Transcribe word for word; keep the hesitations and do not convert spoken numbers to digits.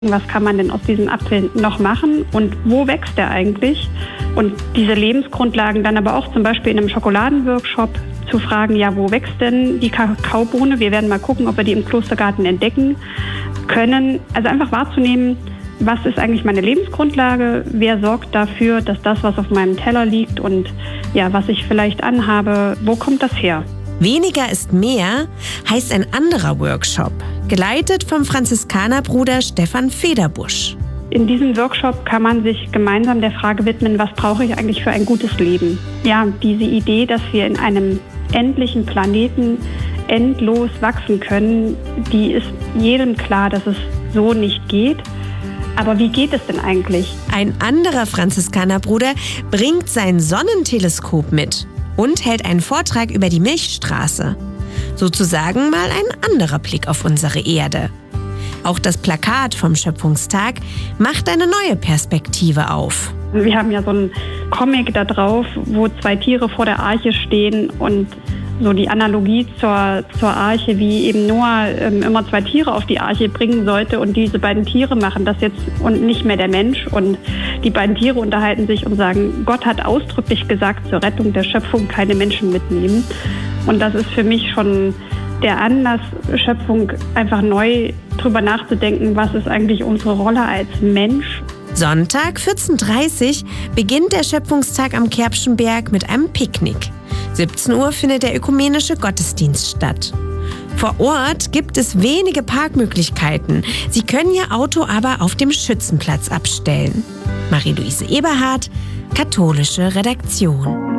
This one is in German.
Was kann man denn aus diesem Apfel noch machen und wo wächst der eigentlich? Und diese Lebensgrundlagen dann aber auch zum Beispiel in einem Schokoladenworkshop zu fragen, ja, wo wächst denn die Kakaobohne? Wir werden mal gucken, ob wir die im Klostergarten entdecken können. Also einfach wahrzunehmen, was ist eigentlich meine Lebensgrundlage? Wer sorgt dafür, dass das, was auf meinem Teller liegt und ja, was ich vielleicht anhabe, wo kommt das her? Weniger ist mehr heißt ein anderer Workshop, geleitet vom Franziskanerbruder Stefan Federbusch. In diesem Workshop kann man sich gemeinsam der Frage widmen, was brauche ich eigentlich für ein gutes Leben? Ja, diese Idee, dass wir in einem endlichen Planeten endlos wachsen können, die ist jedem klar, dass es so nicht geht. Aber wie geht es denn eigentlich? Ein anderer Franziskanerbruder bringt sein Sonnenteleskop mit und hält einen Vortrag über die Milchstraße. Sozusagen mal ein anderer Blick auf unsere Erde. Auch das Plakat vom Schöpfungstag macht eine neue Perspektive auf. Wir haben ja so einen Comic da drauf, wo zwei Tiere vor der Arche stehen und so die Analogie zur, zur Arche, wie eben Noah ähm, immer zwei Tiere auf die Arche bringen sollte und diese beiden Tiere machen das jetzt und nicht mehr der Mensch. Und die beiden Tiere unterhalten sich und sagen, Gott hat ausdrücklich gesagt, zur Rettung der Schöpfung keine Menschen mitnehmen. Und das ist für mich schon der Anlass, Schöpfung einfach neu drüber nachzudenken, was ist eigentlich unsere Rolle als Mensch. Sonntag, vierzehn Uhr dreißig, beginnt der Schöpfungstag am Kerbschenberg mit einem Picknick. siebzehn Uhr findet der ökumenische Gottesdienst statt. Vor Ort gibt es wenige Parkmöglichkeiten. Sie können Ihr Auto aber auf dem Schützenplatz abstellen. Marie-Louise Eberhardt, Katholische Redaktion.